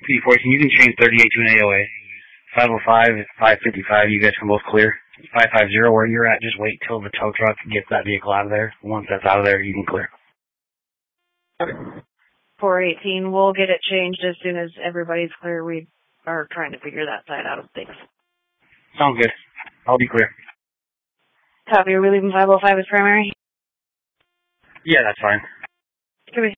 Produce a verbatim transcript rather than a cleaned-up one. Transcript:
P fourteen, you can change thirty-eight to an A O A. five oh five, five fifty-five, you guys can both clear. five fifty, where you're at, just wait till the tow truck gets that vehicle out of there. Once that's out of there, you can clear. four eighteen, we'll get it changed as soon as everybody's clear. We are trying to figure that side out of things. Sounds good. I'll be clear. Copy, are we leaving five oh five as primary? Yeah, that's fine. Copy.